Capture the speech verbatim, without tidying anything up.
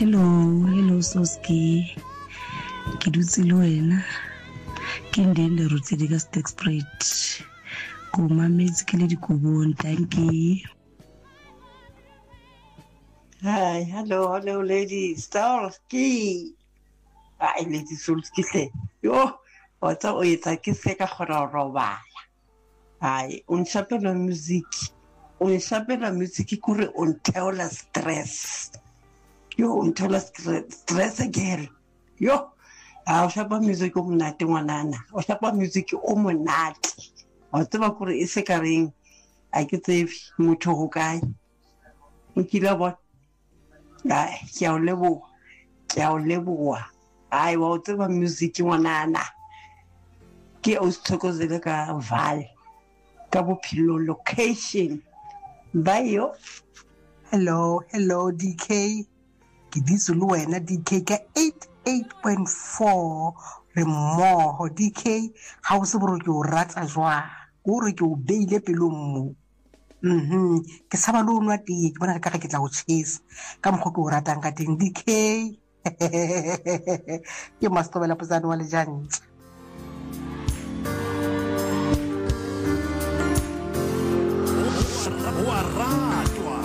Hello, hello Soski. Ke dutse le wena. Ke ndende rutse di ka Stakespruit. Ko mametse ke le dikobong, thank you. Hi, hello, hello, ladies. Solski. Hi, lady Solski. Yo, what's up? It's like a second horror. Hi, un chapela music. Un chapela music kure un teola stress. Yo, un teola stress, stress again. Yo, I shapa music o monate ngwanana. O shapa music o monate. O tseba kure e se ka reng a ke tsebe motho go kae. Nkile bo ai ke a o leboha ke a o leboha ai wa o tseba music ngwanana ke o sthokozele ka Val ka bophelo location bayo. Hello, hello D K. Ke ditse le wena D K ka eighty-eight point four re mmoho D K ha o se boro ke o rata jwa o re ke o beile pelong mo. Mhm ke saba lo nwa tee ke bona ka ke tla go chase ka mokgo ke o ratang ka teng D K ke mastobela posane wa le jantse.